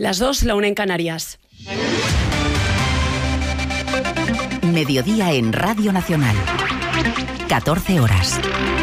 Las 2, la 1 en Canarias. Mediodía en Radio Nacional. 14 horas.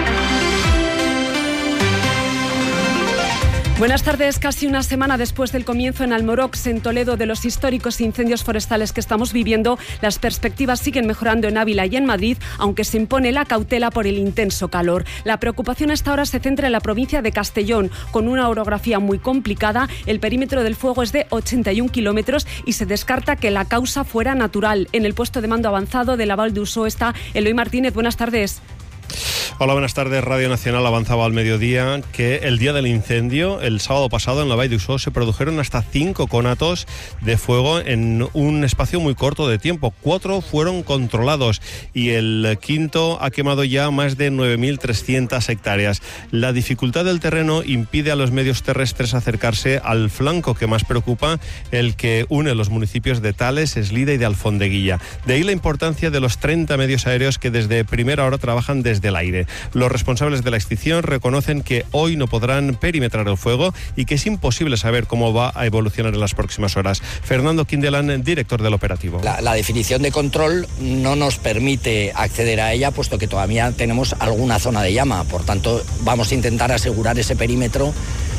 Buenas tardes. Casi una semana después del comienzo en Almorox, en Toledo, de los históricos incendios forestales que estamos viviendo, las perspectivas siguen mejorando en Ávila y en Madrid, aunque se impone la cautela por el intenso calor. La preocupación hasta ahora se centra en la provincia de Castellón, con una orografía muy complicada. El perímetro del fuego es de 81 kilómetros y se descarta que la causa fuera natural. En el puesto de mando avanzado de la Val d'Uixó está Eloy Martínez. Buenas tardes. Hola, buenas tardes. Radio Nacional avanzaba al mediodía que el día del incendio, el sábado pasado, en la Vall d'Uixó, se produjeron hasta 5 conatos de fuego en un espacio muy corto de tiempo. 4 fueron controlados y el quinto ha quemado ya más de 9.300 hectáreas. La dificultad del terreno impide a los medios terrestres acercarse al flanco que más preocupa, el que une los municipios de Tales, Eslida y de Alfondeguilla. De ahí la importancia de los 30 medios aéreos que desde primera hora trabajan desde el aire. Los responsables de la extinción reconocen que hoy no podrán perimetrar el fuego y que es imposible saber cómo va a evolucionar en las próximas horas. Fernando Quindelán, director del operativo. La definición de control no nos permite acceder a ella, puesto que todavía tenemos alguna zona de llama. Por tanto, vamos a intentar asegurar ese perímetro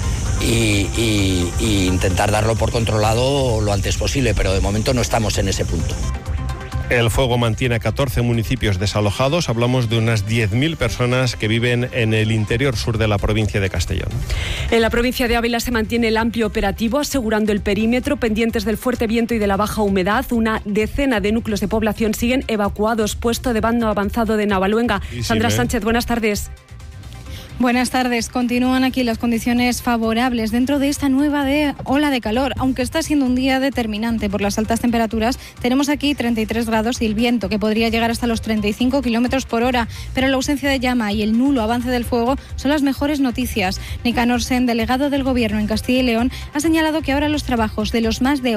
y intentar darlo por controlado lo antes posible, pero de momento no estamos en ese punto. El fuego mantiene a 14 municipios desalojados. Hablamos de unas 10.000 personas que viven en el interior sur de la provincia de Castellón. En la provincia de Ávila se mantiene el amplio operativo, asegurando el perímetro, pendientes del fuerte viento y de la baja humedad. Una decena de núcleos de población siguen evacuados. Puesto de mando avanzado de Navaluenga. Sandra Sánchez, buenas tardes. Buenas tardes. Continúan aquí las condiciones favorables dentro de esta nueva ola de calor. Aunque está siendo un día determinante por las altas temperaturas, tenemos aquí 33 grados y el viento que podría llegar hasta los 35 kilómetros por hora. Pero la ausencia de llama y el nulo avance del fuego son las mejores noticias. Nicanor Sen, delegado del Gobierno en Castilla y León, ha señalado que ahora los trabajos de los más de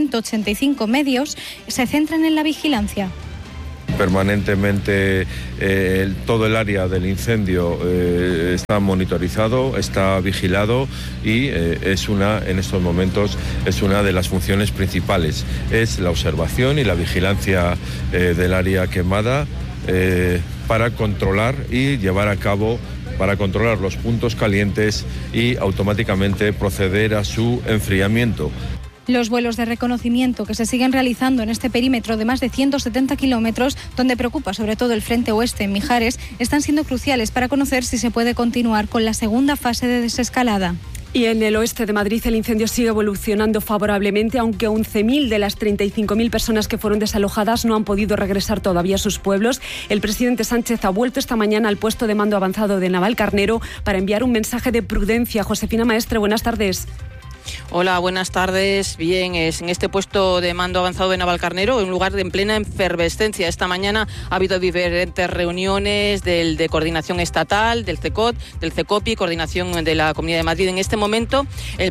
185 medios se centran en la vigilancia. Permanentemente todo el área del incendio está monitorizado, está vigilado y en estos momentos es una de las funciones principales. Es la observación y la vigilancia del área quemada para controlar y llevar a cabo, para controlar los puntos calientes y automáticamente proceder a su enfriamiento. Los vuelos de reconocimiento que se siguen realizando en este perímetro de más de 170 kilómetros, donde preocupa sobre todo el frente oeste en Mijares, están siendo cruciales para conocer si se puede continuar con la segunda fase de desescalada. Y en el oeste de Madrid el incendio sigue evolucionando favorablemente, aunque 11.000 de las 35.000 personas que fueron desalojadas no han podido regresar todavía a sus pueblos. El presidente Sánchez ha vuelto esta mañana al puesto de mando avanzado de Navalcarnero para enviar un mensaje de prudencia. Josefina Maestre, buenas tardes. Hola, buenas tardes. Bien, es en este puesto de mando avanzado de Navalcarnero, un lugar en plena efervescencia. Esta mañana ha habido diferentes reuniones de coordinación estatal, del CECOT, del CECOPI, coordinación de la Comunidad de Madrid. En este momento,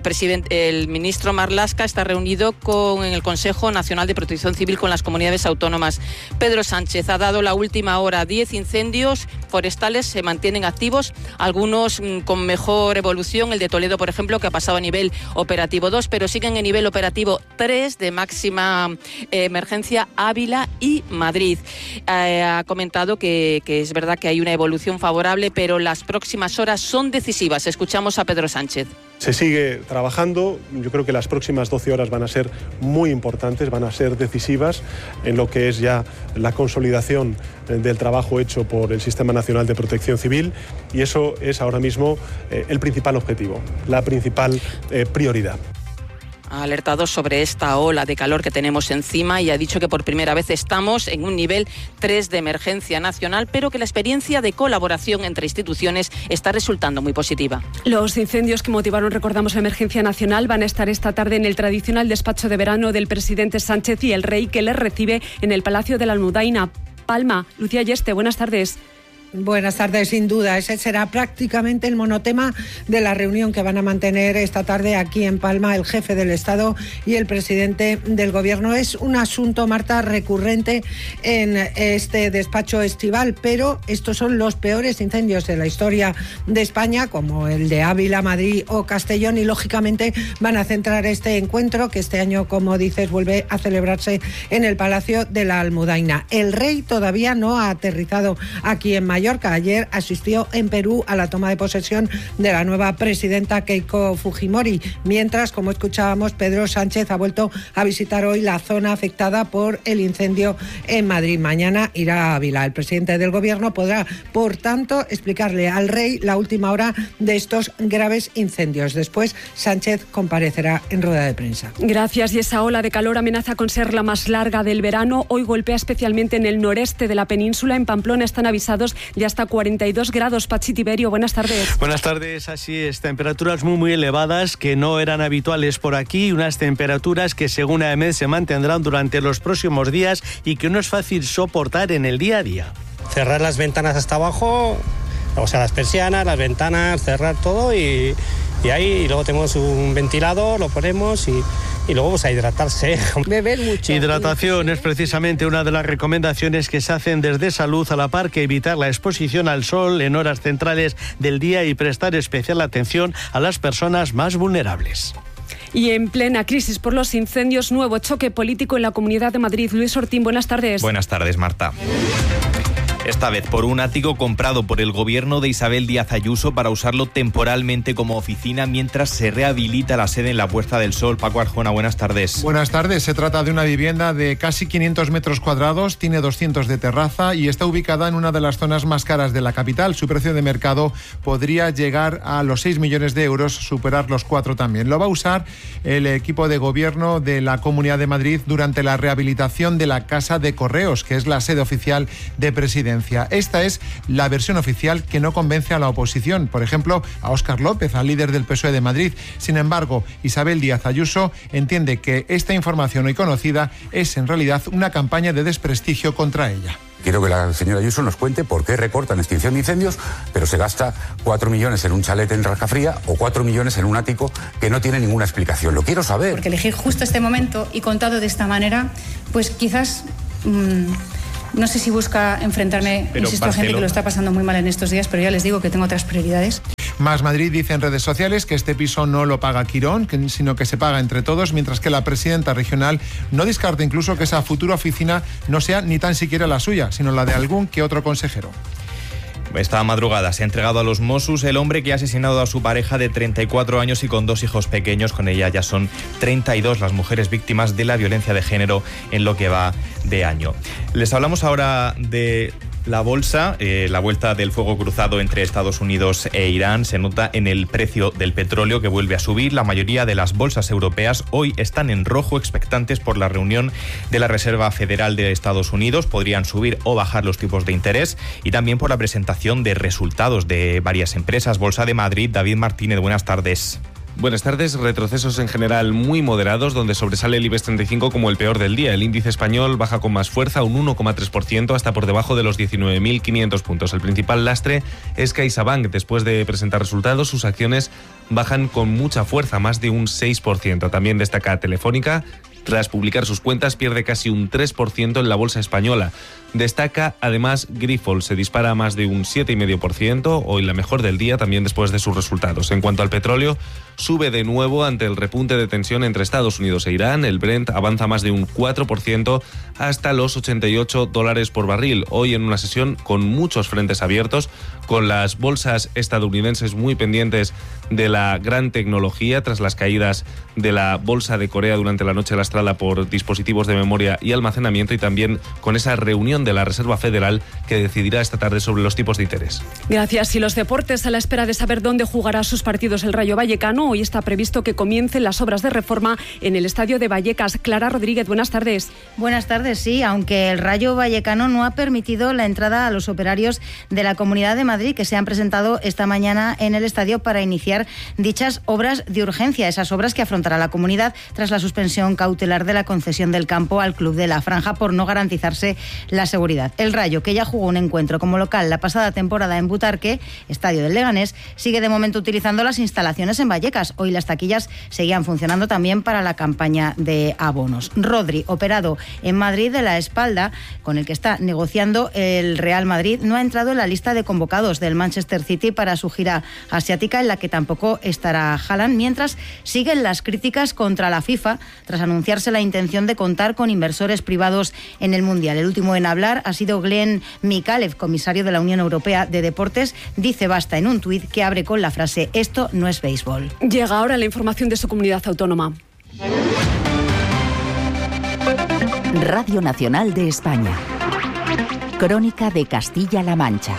el ministro Marlaska está reunido en el Consejo Nacional de Protección Civil con las comunidades autónomas. Pedro Sánchez ha dado la última hora. 10 incendios forestales se mantienen activos, algunos con mejor evolución. El de Toledo, por ejemplo, que ha pasado a nivel operativo 2, pero siguen en nivel operativo 3 de máxima emergencia Ávila y Madrid. Ha comentado que es verdad que hay una evolución favorable, pero las próximas horas son decisivas. Escuchamos a Pedro Sánchez. Se sigue trabajando. Yo creo que las próximas 12 horas van a ser muy importantes, van a ser decisivas en lo que es ya la consolidación del trabajo hecho por el Sistema Nacional de Protección Civil, y eso es ahora mismo el principal objetivo, la principal prioridad. Ha alertado sobre esta ola de calor que tenemos encima y ha dicho que por primera vez estamos en un nivel 3 de emergencia nacional, pero que la experiencia de colaboración entre instituciones está resultando muy positiva. Los incendios que motivaron, recordamos, la emergencia nacional van a estar esta tarde en el tradicional despacho de verano del presidente Sánchez y el rey, que les recibe en el Palacio de la Almudaina. Palma. Lucía Yeste, buenas tardes. Buenas tardes. Sin duda, ese será prácticamente el monotema de la reunión que van a mantener esta tarde aquí en Palma el jefe del Estado y el presidente del Gobierno. Es un asunto, Marta, recurrente en este despacho estival, pero estos son los peores incendios de la historia de España, como el de Ávila, Madrid o Castellón, y lógicamente van a centrar este encuentro, que este año, como dices, vuelve a celebrarse en el Palacio de la Almudaina. El rey todavía no ha aterrizado aquí en Mallorca. Ayer asistió en Perú a la toma de posesión de la nueva presidenta Keiko Fujimori, mientras, como escuchábamos, Pedro Sánchez ha vuelto a visitar hoy la zona afectada por el incendio en Madrid. Mañana irá a Ávila. El presidente del Gobierno podrá, por tanto, explicarle al rey la última hora de estos graves incendios. Después, Sánchez comparecerá en rueda de prensa. Gracias. Y esa ola de calor amenaza con ser la más larga del verano. Hoy golpea especialmente en el noreste de la península. En Pamplona están avisados de hasta 42 grados. Pachi Tiberio, buenas tardes. Buenas tardes, así es. Temperaturas muy elevadas que no eran habituales por aquí. Unas temperaturas que, según AEMET, se mantendrán durante los próximos días y que no es fácil soportar en el día a día. Cerrar las ventanas hasta abajo, o sea, las persianas, las ventanas, cerrar todo y luego tenemos un ventilador, lo ponemos y luego pues a hidratarse. Beber mucho. Hidratación es precisamente una de las recomendaciones que se hacen desde Salud, a la par que evitar la exposición al sol en horas centrales del día y prestar especial atención a las personas más vulnerables. Y en plena crisis por los incendios, nuevo choque político en la Comunidad de Madrid. Luis Ortín, buenas tardes. Buenas tardes, Marta. Esta vez por un ático comprado por el gobierno de Isabel Díaz Ayuso para usarlo temporalmente como oficina mientras se rehabilita la sede en la Puerta del Sol. Paco Arjona, buenas tardes. Buenas tardes. Se trata de una vivienda de casi 500 metros cuadrados, tiene 200 de terraza y está ubicada en una de las zonas más caras de la capital. Su precio de mercado podría llegar a los 6 millones de euros, superar los 4 también. Lo va a usar el equipo de gobierno de la Comunidad de Madrid durante la rehabilitación de la Casa de Correos, que es la sede oficial de Presidencia. Esta es la versión oficial que no convence a la oposición, por ejemplo, a Óscar López, al líder del PSOE de Madrid. Sin embargo, Isabel Díaz Ayuso entiende que esta información hoy conocida es en realidad una campaña de desprestigio contra ella. Quiero que la señora Ayuso nos cuente por qué recorta en extinción de incendios, pero se gasta 4 millones en un chalet en Rascafría o 4 millones en un ático que no tiene ninguna explicación. Lo quiero saber. Porque elegir justo este momento y contado de esta manera, pues quizás... no sé si busca enfrentarme, insisto, a gente que lo está pasando muy mal en estos días, pero ya les digo que tengo otras prioridades. Más Madrid dice en redes sociales que este piso no lo paga Quirón, sino que se paga entre todos, mientras que la presidenta regional no descarta incluso que esa futura oficina no sea ni tan siquiera la suya, sino la de algún que otro consejero. Esta madrugada se ha entregado a los Mossos el hombre que ha asesinado a su pareja de 34 años y con 2 hijos pequeños. Con ella ya son 32 las mujeres víctimas de la violencia de género en lo que va de año. Les hablamos ahora de la bolsa. La vuelta del fuego cruzado entre Estados Unidos e Irán se nota en el precio del petróleo, que vuelve a subir. La mayoría de las bolsas europeas hoy están en rojo, expectantes por la reunión de la Reserva Federal de Estados Unidos. Podrían subir o bajar los tipos de interés, y también por la presentación de resultados de varias empresas. Bolsa de Madrid, David Martínez, buenas tardes. Buenas tardes. Retrocesos en general muy moderados, donde sobresale el IBEX 35 como el peor del día. El índice español baja con más fuerza, un 1,3%, hasta por debajo de los 19.500 puntos. El principal lastre es CaixaBank. Después de presentar resultados, sus acciones bajan con mucha fuerza, más de un 6%. También destaca Telefónica. Tras publicar sus cuentas, pierde casi un 3% en la bolsa española. Destaca además Grifols, se dispara a más de un 7,5%, hoy la mejor del día, también después de sus resultados. En cuanto al petróleo, sube de nuevo ante el repunte de tensión entre Estados Unidos e Irán. El Brent avanza más de un 4% hasta los $88 por barril. Hoy en una sesión con muchos frentes abiertos, con las bolsas estadounidenses muy pendientes de la gran tecnología tras las caídas de la bolsa de Corea durante la noche lastrada por dispositivos de memoria y almacenamiento, y también con esa reunión de la Reserva Federal que decidirá esta tarde sobre los tipos de interés. Gracias. Y los deportes, a la espera de saber dónde jugará sus partidos el Rayo Vallecano. Hoy está previsto que comiencen las obras de reforma en el estadio de Vallecas. Clara Rodríguez, buenas tardes. Buenas tardes, sí, aunque el Rayo Vallecano no ha permitido la entrada a los operarios de la Comunidad de Madrid, que se han presentado esta mañana en el estadio para iniciar dichas obras de urgencia, esas obras que afrontará la comunidad tras la suspensión cautelar cautelar de la concesión del campo al Club de la Franja por no garantizarse la seguridad. El Rayo, que ya jugó un encuentro como local la pasada temporada en Butarque, estadio del Leganés, sigue de momento utilizando las instalaciones en Vallecas. Hoy las taquillas seguían funcionando también para la campaña de abonos. Rodri, operado en Madrid de la espalda, con el que está negociando el Real Madrid, no ha entrado en la lista de convocados del Manchester City para su gira asiática, en la que tampoco estará Haaland, mientras siguen las críticas contra la FIFA tras anunciarse la intención de contar con inversores privados en el Mundial. El último en hablar ha sido Glenn Mikalev, comisario de la Unión Europea de Deportes. Dice basta en un tuit que abre con la frase: esto no es béisbol. Llega ahora la información de su comunidad autónoma. Radio Nacional de España. Crónica de Castilla-La Mancha.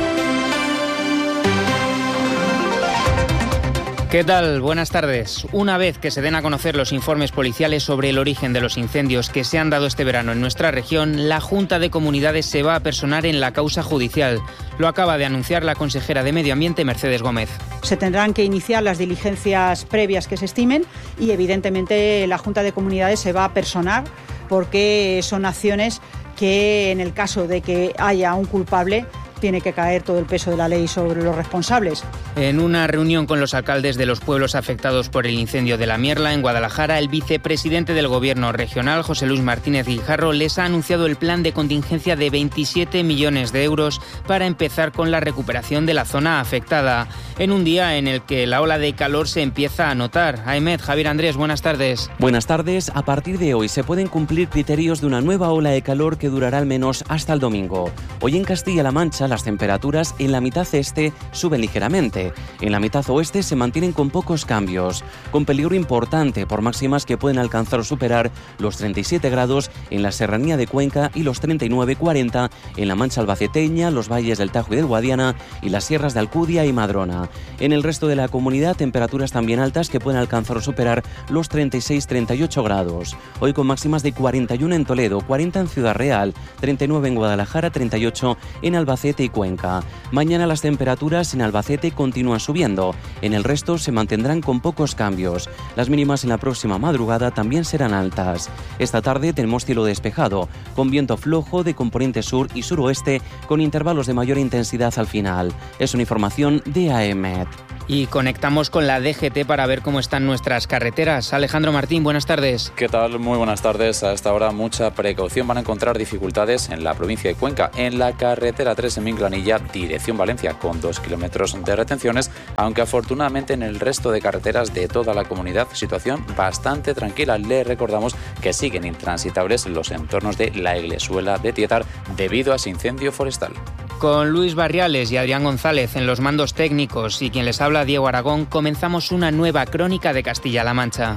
¿Qué tal? Buenas tardes. Una vez que se den a conocer los informes policiales sobre el origen de los incendios que se han dado este verano en nuestra región, la Junta de Comunidades se va a personar en la causa judicial. Lo acaba de anunciar la consejera de Medio Ambiente, Mercedes Gómez. Se tendrán que iniciar las diligencias previas que se estimen y, evidentemente, la Junta de Comunidades se va a personar porque son acciones que, en el caso de que haya un culpable, tiene que caer todo el peso de la ley sobre los responsables. En una reunión con los alcaldes de los pueblos afectados por el incendio de La Mierla, en Guadalajara, el vicepresidente del Gobierno regional, José Luis Martínez Guijarro, les ha anunciado el plan de contingencia de 27 millones de euros para empezar con la recuperación de la zona afectada, en un día en el que la ola de calor se empieza a notar. Ahmed, Javier Andrés, buenas tardes. Buenas tardes. A partir de hoy se pueden cumplir criterios de una nueva ola de calor que durará al menos hasta el domingo. Hoy en Castilla-La Mancha las temperaturas en la mitad este suben ligeramente. En la mitad oeste se mantienen con pocos cambios, con peligro importante por máximas que pueden alcanzar o superar los 37 grados en la serranía de Cuenca y los 39-40 en la Mancha albaceteña, los valles del Tajo y del Guadiana y las sierras de Alcudia y Madrona. En el resto de la comunidad, temperaturas también altas que pueden alcanzar o superar los 36-38 grados. Hoy con máximas de 41 en Toledo, 40 en Ciudad Real, 39 en Guadalajara, 38 en Albacete y Cuenca. Mañana las temperaturas en Albacete continúan subiendo. En el resto se mantendrán con pocos cambios. Las mínimas en la próxima madrugada también serán altas. Esta tarde tenemos cielo despejado, con viento flojo de componente sur y suroeste, con intervalos de mayor intensidad al final. Es una información de AEMET. Y conectamos con la DGT para ver cómo están nuestras carreteras. Alejandro Martín, buenas tardes. ¿Qué tal? Muy buenas tardes. A esta hora mucha precaución. Van a encontrar dificultades en la provincia de Cuenca, en la carretera 3 en Minclanilla, dirección Valencia, con 2 kilómetros de retenciones, aunque afortunadamente en el resto de carreteras de toda la comunidad situación bastante tranquila. Le recordamos que siguen intransitables los entornos de la Iglesuela de Tietar debido a ese incendio forestal. Con Luis Barriales y Adrián González en los mandos técnicos y quien les habla, Diego Aragón, comenzamos una nueva crónica de Castilla-La Mancha.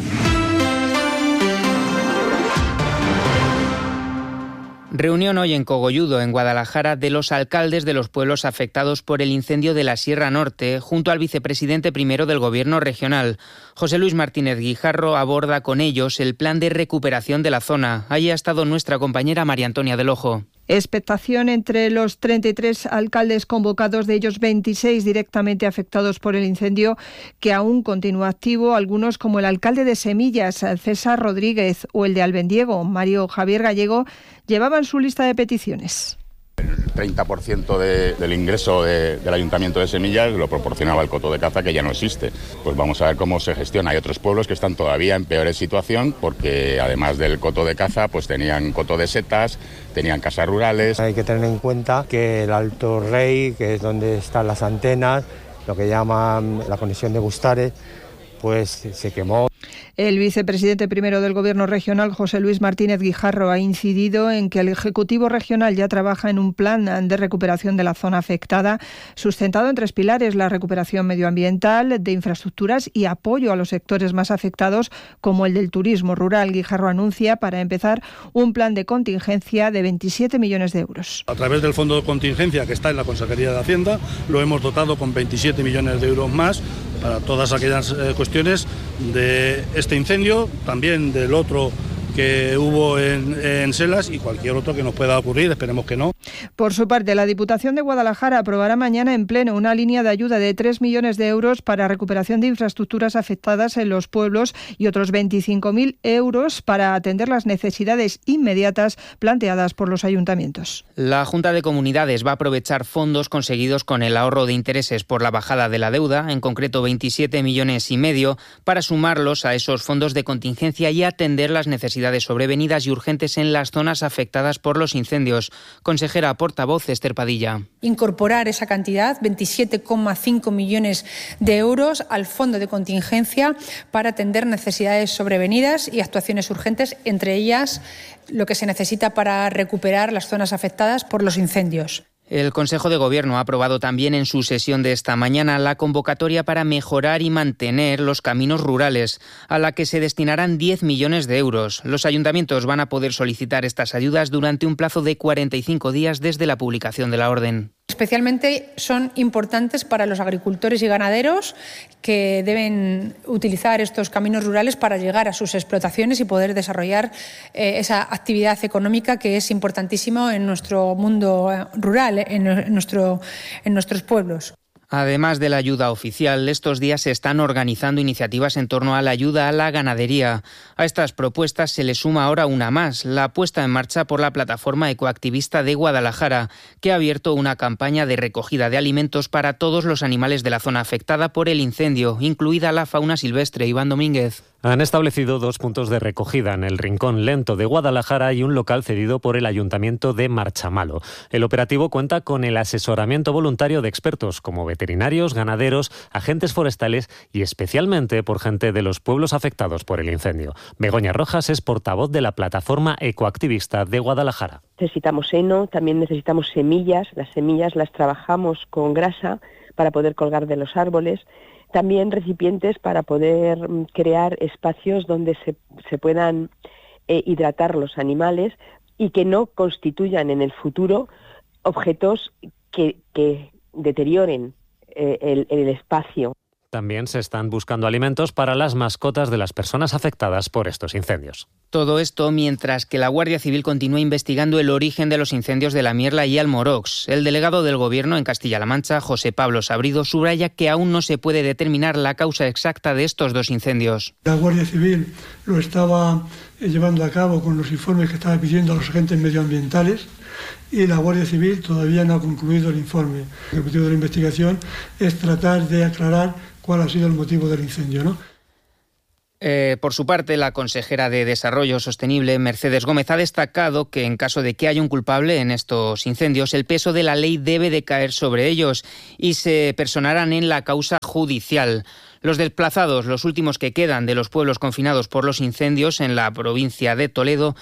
Reunión hoy en Cogolludo, en Guadalajara, de los alcaldes de los pueblos afectados por el incendio de la Sierra Norte, junto al vicepresidente primero del Gobierno regional. José Luis Martínez Guijarro aborda con ellos el plan de recuperación de la zona. Allí ha estado nuestra compañera María Antonia del Ojo. Expectación entre los 33 alcaldes convocados, de ellos 26 directamente afectados por el incendio, que aún continúa activo. Algunos, como el alcalde de Semillas, César Rodríguez, o el de Albendiego, Mario Javier Gallego, llevaban su lista de peticiones. El 30% del ingreso del Ayuntamiento de Semillas lo proporcionaba el coto de caza, que ya no existe. Pues vamos a ver cómo se gestiona. Hay otros pueblos que están todavía en peor situación porque además del coto de caza pues tenían coto de setas, tenían casas rurales. Hay que tener en cuenta que el Alto Rey, que es donde están las antenas, lo que llaman la conexión de Bustares, pues se quemó. El vicepresidente primero del Gobierno regional, José Luis Martínez Guijarro, ha incidido en que el Ejecutivo regional ya trabaja en un plan de recuperación de la zona afectada, sustentado en 3 pilares: la recuperación medioambiental, de infraestructuras y apoyo a los sectores más afectados, como el del turismo rural. Guijarro anuncia, para empezar, un plan de contingencia de 27 millones de euros. A través del fondo de contingencia que está en la Consejería de Hacienda, lo hemos dotado con 27 millones de euros más para todas aquellas cuestiones de este incendio, también del otro que hubo en Selas y cualquier otro que nos pueda ocurrir, esperemos que no. Por su parte, la Diputación de Guadalajara aprobará mañana en pleno una línea de ayuda de 3 millones de euros para recuperación de infraestructuras afectadas en los pueblos y otros 25.000 euros para atender las necesidades inmediatas planteadas por los ayuntamientos. La Junta de Comunidades va a aprovechar fondos conseguidos con el ahorro de intereses por la bajada de la deuda, en concreto 27,5 millones, para sumarlos a esos fondos de contingencia y atender las necesidades sobrevenidas y urgentes en las zonas afectadas por los incendios. Consejera portavoz Esther Padilla. Incorporar esa cantidad, 27,5 millones de euros, al fondo de contingencia para atender necesidades sobrevenidas y actuaciones urgentes, entre ellas lo que se necesita para recuperar las zonas afectadas por los incendios. El Consejo de Gobierno ha aprobado también en su sesión de esta mañana la convocatoria para mejorar y mantener los caminos rurales, a la que se destinarán 10 millones de euros. Los ayuntamientos van a poder solicitar estas ayudas durante un plazo de 45 días desde la publicación de la orden. Especialmente son importantes para los agricultores y ganaderos que deben utilizar estos caminos rurales para llegar a sus explotaciones y poder desarrollar esa actividad económica que es importantísimo en nuestro mundo rural, en nuestros pueblos. Además de la ayuda oficial, estos días se están organizando iniciativas en torno a la ayuda a la ganadería. A estas propuestas se le suma ahora una más, la puesta en marcha por la plataforma ecoactivista de Guadalajara, que ha abierto una campaña de recogida de alimentos para todos los animales de la zona afectada por el incendio, incluida la fauna silvestre. Iván Domínguez. Han establecido 2 puntos de recogida en el Rincón Lento de Guadalajara y un local cedido por el Ayuntamiento de Marchamalo. El operativo cuenta con el asesoramiento voluntario de expertos como veterinarios, ganaderos, agentes forestales y especialmente por gente de los pueblos afectados por el incendio. Begoña Rojas es portavoz de la plataforma ecoactivista de Guadalajara. Necesitamos heno, también necesitamos semillas. Las semillas las trabajamos con grasa para poder colgar de los árboles. También recipientes para poder crear espacios donde se puedan hidratar los animales y que no constituyan en el futuro objetos que deterioren el espacio. También se están buscando alimentos para las mascotas de las personas afectadas por estos incendios. Todo esto mientras que la Guardia Civil continúa investigando el origen de los incendios de La Mierla y Almorox. El delegado del Gobierno en Castilla-La Mancha, José Pablo Sabrido, subraya que aún no se puede determinar la causa exacta de estos 2 incendios. La Guardia Civil lo estaba llevando a cabo con los informes que estaba pidiendo a los agentes medioambientales y la Guardia Civil todavía no ha concluido el informe. El objetivo de la investigación es tratar de aclarar cuál ha sido el motivo del incendio, ¿no? Por su parte, la consejera de Desarrollo Sostenible, Mercedes Gómez, ha destacado que en caso de que haya un culpable en estos incendios, el peso de la ley debe de caer sobre ellos y se personarán en la causa judicial. Los desplazados, los últimos que quedan de los pueblos confinados por los incendios en la provincia de Toledo,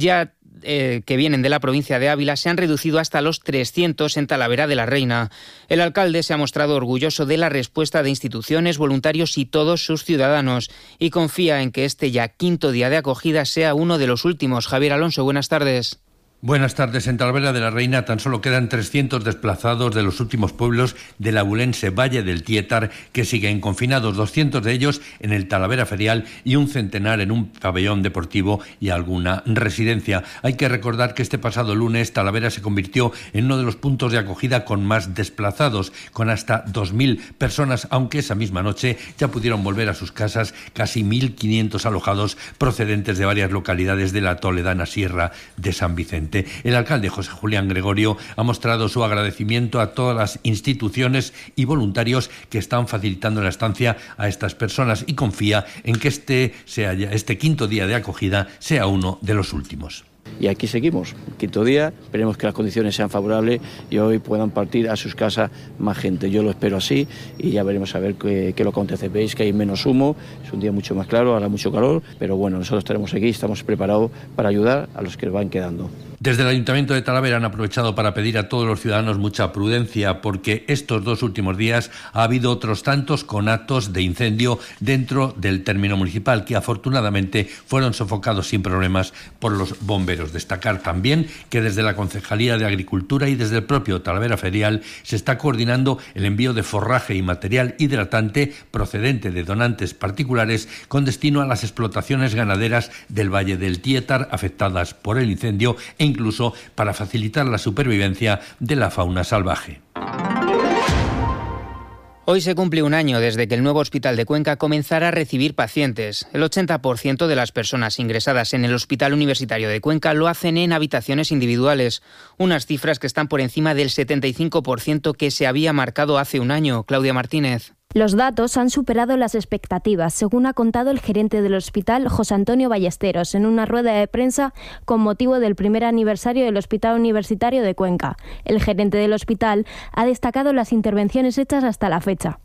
que vienen de la provincia de Ávila, se han reducido hasta los 300 en Talavera de la Reina. El alcalde se ha mostrado orgulloso de la respuesta de instituciones, voluntarios y todos sus ciudadanos y confía en que este ya 5º día de acogida sea uno de los últimos. Javier Alonso, buenas tardes. Buenas tardes. En Talavera de la Reina tan solo quedan 300 desplazados de los últimos pueblos del abulense Valle del Tietar, que siguen confinados, 200 de ellos en el Talavera Ferial y un centenar en un pabellón deportivo y alguna residencia. Hay que recordar que este pasado lunes Talavera se convirtió en uno de los puntos de acogida con más desplazados, con hasta 2.000 personas, aunque esa misma noche ya pudieron volver a sus casas casi 1.500 alojados procedentes de varias localidades de la toledana Sierra de San Vicente. El alcalde José Julián Gregorio ha mostrado su agradecimiento a todas las instituciones y voluntarios que están facilitando la estancia a estas personas y confía en que este 5º día de acogida sea uno de los últimos. Y aquí seguimos, 5º día, esperemos que las condiciones sean favorables y hoy puedan partir a sus casas más gente. Yo lo espero así y ya veremos a ver qué lo acontece. Veis que hay menos humo, es un día mucho más claro, hará mucho calor, pero bueno, nosotros estaremos aquí, estamos preparados para ayudar a los que van quedando. Desde el Ayuntamiento de Talavera han aprovechado para pedir a todos los ciudadanos mucha prudencia, porque estos 2 últimos días ha habido otros tantos conatos de incendio dentro del término municipal que afortunadamente fueron sofocados sin problemas por los bomberos. Destacar también que desde la Concejalía de Agricultura y desde el propio Talavera Ferial se está coordinando el envío de forraje y material hidratante procedente de donantes particulares con destino a las explotaciones ganaderas del Valle del Tietar afectadas por el incendio e incluso para facilitar la supervivencia de la fauna salvaje. Hoy se cumple un año desde que el nuevo hospital de Cuenca comenzara a recibir pacientes. El 80% de las personas ingresadas en el Hospital Universitario de Cuenca lo hacen en habitaciones individuales, unas cifras que están por encima del 75% que se había marcado hace un año. Claudia Martínez. Los datos han superado las expectativas, según ha contado el gerente del hospital, José Antonio Ballesteros, en una rueda de prensa con motivo del primer aniversario del Hospital Universitario de Cuenca. El gerente del hospital ha destacado las intervenciones hechas hasta la fecha.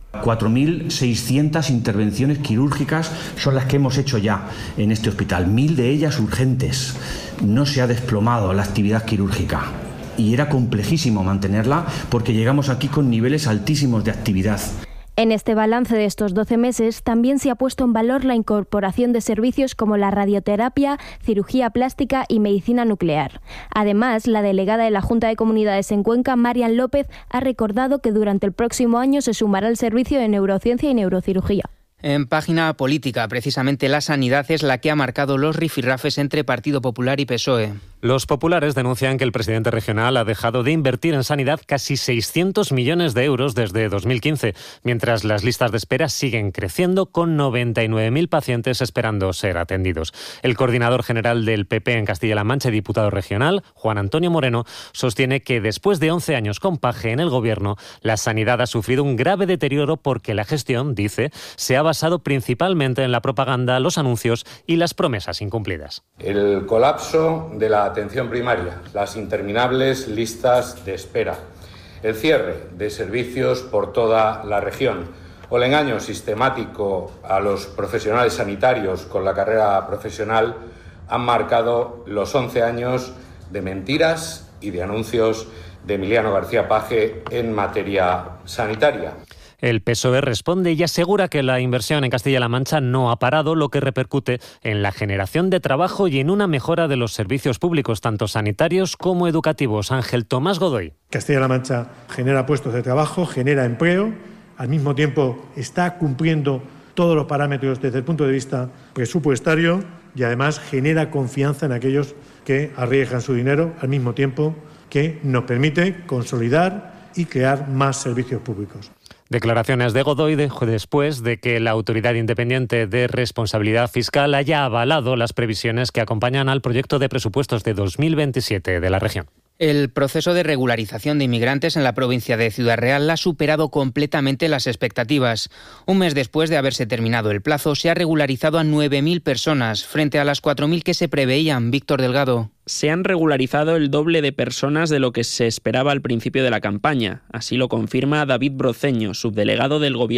4.600 intervenciones quirúrgicas son las que hemos hecho ya en este hospital, 1.000 de ellas urgentes. No se ha desplomado la actividad quirúrgica. Y era complejísimo mantenerla porque llegamos aquí con niveles altísimos de actividad. En este balance de estos 12 meses también se ha puesto en valor la incorporación de servicios como la radioterapia, cirugía plástica y medicina nuclear. Además, la delegada de la Junta de Comunidades en Cuenca, Marian López, ha recordado que durante el próximo año se sumará el servicio de neurociencia y neurocirugía. En página política, precisamente la sanidad es la que ha marcado los rifirrafes entre Partido Popular y PSOE. Los populares denuncian que el presidente regional ha dejado de invertir en sanidad casi 600 millones de euros desde 2015, mientras las listas de espera siguen creciendo con 99.000 pacientes esperando ser atendidos. El coordinador general del PP en Castilla-La Mancha y diputado regional, Juan Antonio Moreno, sostiene que después de 11 años con Paje en el gobierno, la sanidad ha sufrido un grave deterioro porque la gestión, dice, se ha basado principalmente en la propaganda, los anuncios y las promesas incumplidas. El colapso de la atención primaria, las interminables listas de espera, el cierre de servicios por toda la región o el engaño sistemático a los profesionales sanitarios con la carrera profesional han marcado los 11 años de mentiras y de anuncios de Emiliano García Paje en materia sanitaria. El PSOE responde y asegura que la inversión en Castilla-La Mancha no ha parado, lo que repercute en la generación de trabajo y en una mejora de los servicios públicos, tanto sanitarios como educativos. Ángel Tomás Godoy. Castilla-La Mancha genera puestos de trabajo, genera empleo, al mismo tiempo está cumpliendo todos los parámetros desde el punto de vista presupuestario y además genera confianza en aquellos que arriesgan su dinero, al mismo tiempo que nos permite consolidar y crear más servicios públicos. Declaraciones de Godoy después de que la Autoridad Independiente de Responsabilidad Fiscal haya avalado las previsiones que acompañan al proyecto de presupuestos de 2027 de la región. El proceso de regularización de inmigrantes en la provincia de Ciudad Real ha superado completamente las expectativas. Un mes después de haberse terminado el plazo, se ha regularizado a 9.000 personas, frente a las 4.000 que se preveían. Víctor Delgado. Se han regularizado el doble de personas de lo que se esperaba al principio de la campaña. Así lo confirma David Broceño, subdelegado del Gobierno